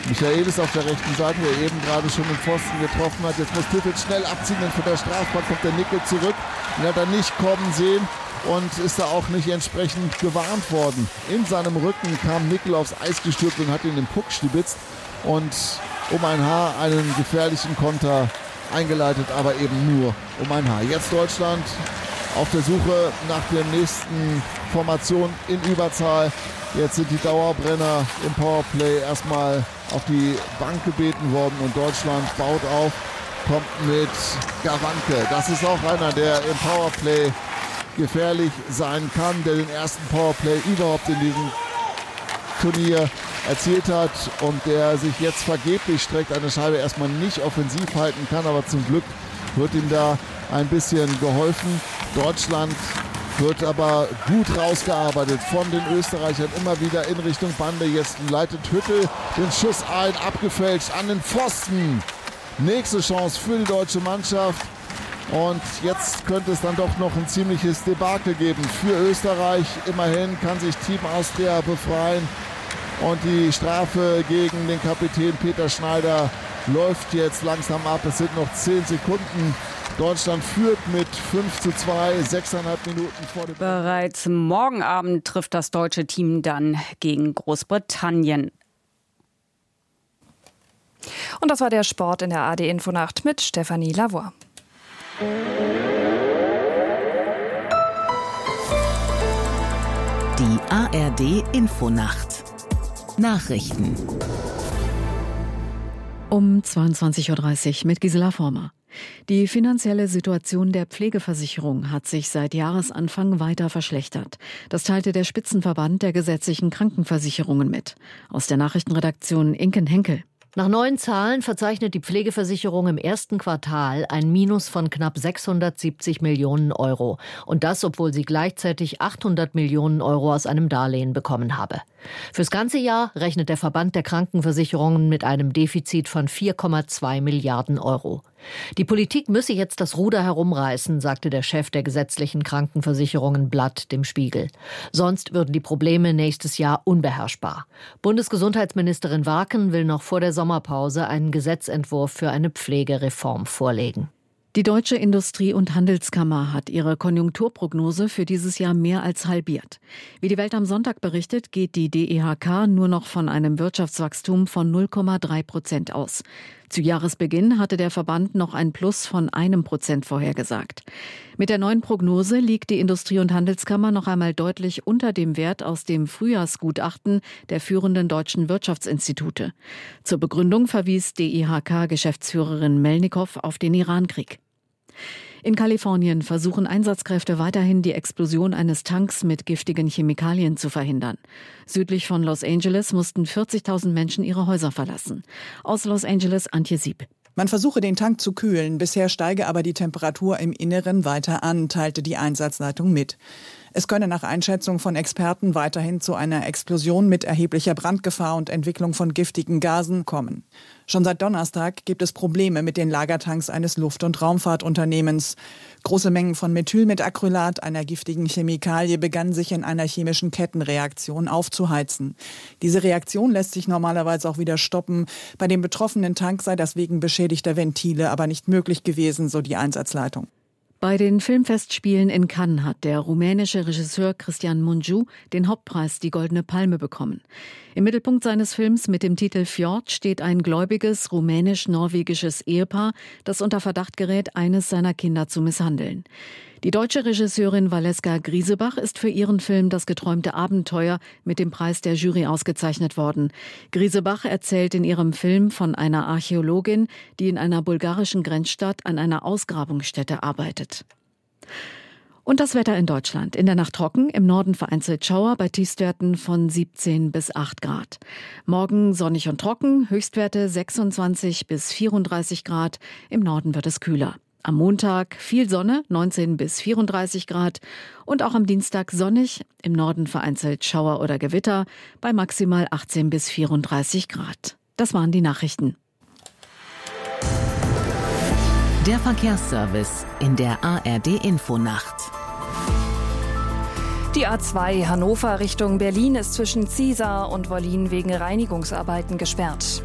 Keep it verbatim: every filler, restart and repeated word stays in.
Michaelis auf der rechten Seite, der eben gerade schon den Pfosten getroffen hat. Jetzt muss Tiffel schnell abziehen, denn von der Strafbank kommt der Nickel zurück. Den hat er nicht kommen sehen und ist da auch nicht entsprechend gewarnt worden. In seinem Rücken kam Nickel aufs Eis gestürzt und hat ihn den Puck stibitzt und um ein Haar einen gefährlichen Konter eingeleitet, aber eben nur um ein Haar. Jetzt Deutschland auf der Suche nach der nächsten Formation in Überzahl. Jetzt sind die Dauerbrenner im Powerplay erstmal auf die Bank gebeten worden und Deutschland baut auf, kommt mit Gawanke. Das ist auch einer, der im Powerplay gefährlich sein kann, der den ersten Powerplay überhaupt in diesem Turnier erzielt hat und der sich jetzt vergeblich streckt, eine Scheibe erstmal nicht offensiv halten kann, aber zum Glück wird ihm da ein bisschen geholfen. Deutschland wird aber gut rausgearbeitet von den Österreichern, immer wieder in Richtung Bande. Jetzt leitet Hüttel den Schuss ein, abgefälscht an den Pfosten. Nächste Chance für die deutsche Mannschaft. Und jetzt könnte es dann doch noch ein ziemliches Debakel geben für Österreich. Immerhin kann sich Team Austria befreien. Und die Strafe gegen den Kapitän Peter Schneider läuft jetzt langsam ab. Es sind noch zehn Sekunden. Deutschland führt mit fünf zu zwei, sechseinhalb Minuten vor dem... Bereits morgen Abend trifft das deutsche Team dann gegen Großbritannien. Und das war der Sport in der A R D-Infonacht mit Stefanie Lavoie. Die A R D-Infonacht. Nachrichten. Um zweiundzwanzig Uhr dreißig mit Gisela Former. Die finanzielle Situation der Pflegeversicherung hat sich seit Jahresanfang weiter verschlechtert. Das teilte der Spitzenverband der gesetzlichen Krankenversicherungen mit. Aus der Nachrichtenredaktion Inken Henkel. Nach neuen Zahlen verzeichnet die Pflegeversicherung im ersten Quartal ein Minus von knapp sechshundertsiebzig Millionen Euro. Und das, obwohl sie gleichzeitig achthundert Millionen Euro aus einem Darlehen bekommen habe. Fürs ganze Jahr rechnet der Verband der Krankenversicherungen mit einem Defizit von vier Komma zwei Milliarden Euro. Die Politik müsse jetzt das Ruder herumreißen, sagte der Chef der gesetzlichen Krankenversicherungen Blatt dem Spiegel. Sonst würden die Probleme nächstes Jahr unbeherrschbar. Bundesgesundheitsministerin Warken will noch vor der Sommerpause einen Gesetzentwurf für eine Pflegereform vorlegen. Die Deutsche Industrie- und Handelskammer hat ihre Konjunkturprognose für dieses Jahr mehr als halbiert. Wie die Welt am Sonntag berichtet, geht die D E H K nur noch von einem Wirtschaftswachstum von null Komma drei Prozent aus. Zu Jahresbeginn hatte der Verband noch ein Plus von einem Prozent vorhergesagt. Mit der neuen Prognose liegt die Industrie- und Handelskammer noch einmal deutlich unter dem Wert aus dem Frühjahrsgutachten der führenden deutschen Wirtschaftsinstitute. Zur Begründung verwies D E H K-Geschäftsführerin Melnikow auf den Irankrieg. In Kalifornien versuchen Einsatzkräfte weiterhin, die Explosion eines Tanks mit giftigen Chemikalien zu verhindern. Südlich von Los Angeles mussten vierzigtausend Menschen ihre Häuser verlassen. Aus Los Angeles, Antje Sieb. Man versuche, den Tank zu kühlen. Bisher steige aber die Temperatur im Inneren weiter an, teilte die Einsatzleitung mit. Es könne nach Einschätzung von Experten weiterhin zu einer Explosion mit erheblicher Brandgefahr und Entwicklung von giftigen Gasen kommen. Schon seit Donnerstag gibt es Probleme mit den Lagertanks eines Luft- und Raumfahrtunternehmens. Große Mengen von Methylmetacrylat, einer giftigen Chemikalie, begannen sich in einer chemischen Kettenreaktion aufzuheizen. Diese Reaktion lässt sich normalerweise auch wieder stoppen. Bei dem betroffenen Tank sei das wegen beschädigter Ventile aber nicht möglich gewesen, so die Einsatzleitung. Bei den Filmfestspielen in Cannes hat der rumänische Regisseur Cristian Mungiu den Hauptpreis, die Goldene Palme, bekommen. Im Mittelpunkt seines Films mit dem Titel Fjord steht ein gläubiges rumänisch-norwegisches Ehepaar, das unter Verdacht gerät, eines seiner Kinder zu misshandeln. Die deutsche Regisseurin Valeska Griesebach ist für ihren Film Das geträumte Abenteuer mit dem Preis der Jury ausgezeichnet worden. Griesebach erzählt in ihrem Film von einer Archäologin, die in einer bulgarischen Grenzstadt an einer Ausgrabungsstätte arbeitet. Und das Wetter in Deutschland. In der Nacht trocken, im Norden vereinzelt Schauer bei Tiefstwerten von siebzehn bis acht Grad. Morgen sonnig und trocken, Höchstwerte sechsundzwanzig bis vierunddreißig Grad. Im Norden wird es kühler. Am Montag viel Sonne, neunzehn bis vierunddreißig Grad. Und auch am Dienstag sonnig, im Norden vereinzelt Schauer oder Gewitter bei maximal achtzehn bis vierunddreißig Grad. Das waren die Nachrichten. Der Verkehrsservice in der A R D-Infonacht. Die A zwei Hannover Richtung Berlin ist zwischen Ziesar und Wollin wegen Reinigungsarbeiten gesperrt.